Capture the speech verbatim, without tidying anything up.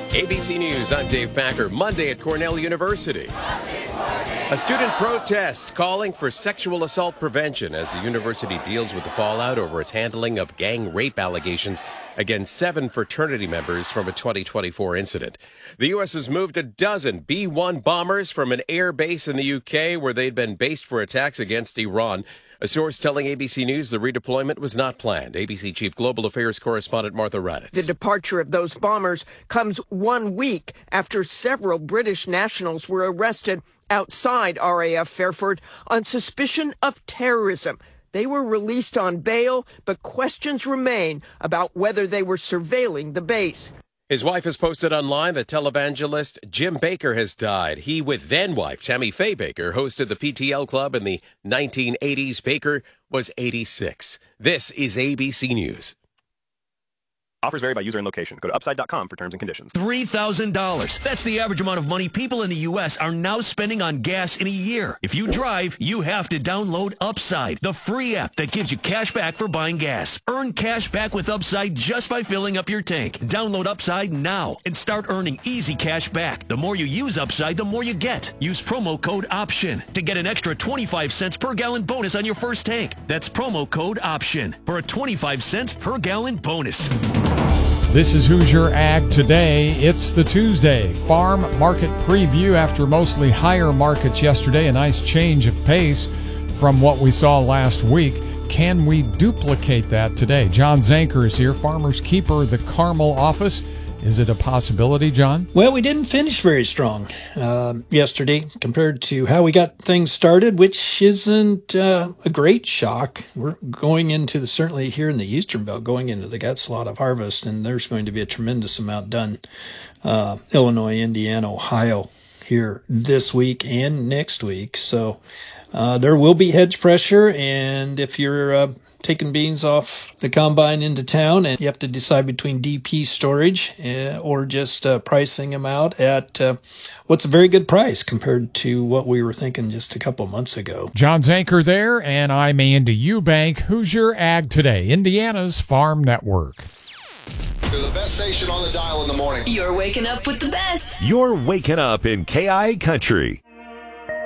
A B C News, I'm Dave Packer. Monday at Cornell University. A student protest calling for sexual assault prevention as the university deals with the fallout over its handling of gang rape allegations against seven fraternity members from a twenty twenty-four incident. The U S has moved a dozen B one bombers from an air base in the U K where they'd been based for attacks against Iran. A source telling A B C News the redeployment was not planned. A B C Chief Global Affairs Correspondent Martha Raddatz. The departure of those bombers comes one week after several British nationals were arrested outside R A F Fairford on suspicion of terrorism. They were released on bail, but questions remain about whether they were surveilling the base. His wife has posted online that televangelist Jim Bakker has died. He, with then-wife Tammy Faye Bakker, hosted the P T L Club in the nineteen eighties. Bakker was eighty-six. This is A B C News. Offers vary by user and location. Go to upside dot com for terms and conditions. three thousand dollars. That's the average amount of money people in the U S are now spending on gas in a year. If you drive, you have to download Upside, the free app that gives you cash back for buying gas. Earn cash back with Upside just by filling up your tank. Download Upside now and start earning easy cash back. The more you use Upside, the more you get. Use promo code OPTION to get an extra twenty-five cents per gallon bonus on your first tank. That's promo code OPTION for a twenty-five cents per gallon bonus. This is Hoosier Ag Today. It's the Tuesday farm market preview after mostly higher markets yesterday. A nice change of pace from what we saw last week. Can we duplicate that today? John Zanker is here, Farmer's Keeper, the Carmel office. Is it a possibility, John? Well, we didn't finish very strong uh, yesterday compared to how we got things started, which isn't uh, a great shock. We're going into, the, certainly here in the Eastern Belt, going into the gut slot of harvest, and there's going to be a tremendous amount done. Uh, Illinois, Indiana, Ohio here this week and next week. So uh, there will be hedge pressure, and if you're uh, taking beans off the combine into town and you have to decide between D P storage uh, or just uh, pricing them out at uh, what's a very good price compared to what we were thinking just a couple months ago. John Zanker there, and I'm Andy Eubank. Hoosier Ag Today, Indiana's Farm Network. You're the best station on the dial in the morning. You're waking up with the best. You're waking up in K I Country.